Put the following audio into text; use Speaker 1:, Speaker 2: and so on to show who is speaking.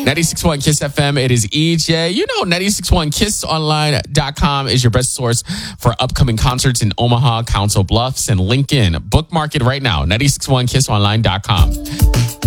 Speaker 1: 96.1 Kiss FM. It is EJ. You know, 961kissonline.com is your best source for upcoming concerts in Omaha, Council Bluffs, and Lincoln. Bookmark it right now. 961kissonline.com.